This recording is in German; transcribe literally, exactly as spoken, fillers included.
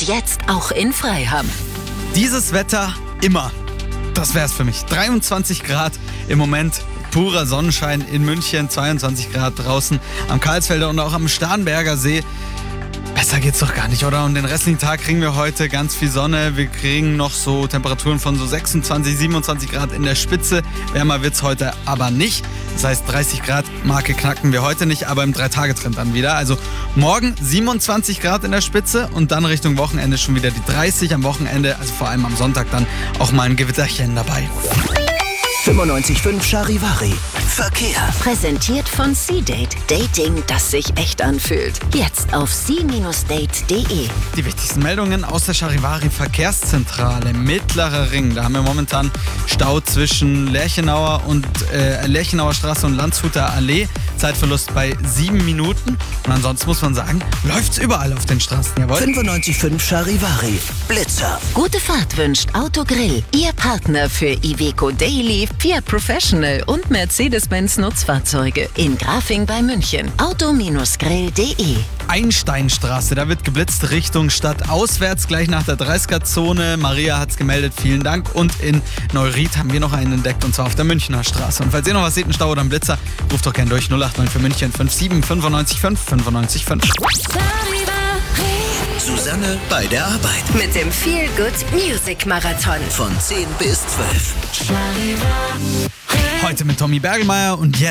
jetzt auch in Freiham. Dieses Wetter immer. Das wär's für mich. dreiundzwanzig Grad im Moment. Purer Sonnenschein in München, zweiundzwanzig Grad draußen am Karlsfelder und auch am Starnberger See. Besser geht's doch gar nicht, oder? Und den restlichen Tag kriegen wir heute ganz viel Sonne. Wir kriegen noch so Temperaturen von so sechsundzwanzig, siebenundzwanzig Grad in der Spitze. Wärmer wird's heute aber nicht. Das heißt, dreißig Grad Marke knacken wir heute nicht, aber im Drei-Tage-Trend dann wieder. Also morgen siebenundzwanzig Grad in der Spitze und dann Richtung Wochenende schon wieder die dreißig. Am Wochenende, also vor allem am Sonntag, dann auch mal ein Gewitterchen dabei. fünfundneunzig Komma fünf Charivari. Verkehr. Präsentiert von C-Date. Dating, das sich echt anfühlt. Jetzt auf c Bindestrich date punkt de. Die wichtigsten Meldungen aus der Charivari Verkehrszentrale. Mittlerer Ring. Da haben wir momentan Stau zwischen Lerchenauer und äh, Lerchenauer Straße und Landshuter Allee. Zeitverlust bei sieben Minuten. Und ansonsten muss man sagen, läuft's überall auf den Straßen. Jawohl. fünfundneunzig Komma fünf Charivari. Blitzer. Gute Fahrt wünscht Autogrill. Ihr Partner für Iveco Daily, Fiat Professional und Mercedes-Benz Nutzfahrzeuge. In Grafing bei München. auto grill punkt de. Einsteinstraße, da wird geblitzt Richtung Stadt auswärts, gleich nach der dreißiger-Zone. Maria hat's gemeldet, vielen Dank. Und in Neuried haben wir noch einen entdeckt, und zwar auf der Münchner Straße. Und falls ihr noch was seht, einen Stau oder einen Blitzer, ruft doch gerne durch null acht neun für München fünf sieben fünf neun fünf fünf fünf. Susanne bei der Arbeit. Mit dem Feel Good Music Marathon. Von zehn bis zwölf. Heute mit Tommy Bergelmeier und jetzt